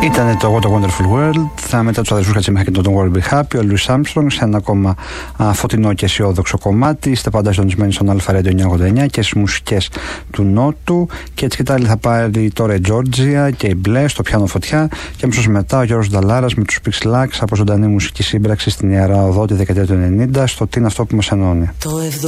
Ήταν το What a Wonderful World, μετά τους αδερφούς Κατσιμέχα και τον World Be Happy, ο Louis Armstrong, σε ένα ακόμα φωτεινό και αισιόδοξο κομμάτι. Είστε πάντα συντονισμένοι στον Αλφα Radio 989 και στις μουσικές του Νότου. Και έτσι και τα άλλη θα πάρει τώρα η Georgia και η Μπλε στο πιάνο φωτιά. Και αμέσως μετά ο Γιώργος Νταλάρας με τους Pixelax από ζωντανή μουσική σύμπραξη στην Ιερά Οδό τη δεκαετία του 90 στο Τι είναι αυτό που μας ενώνει.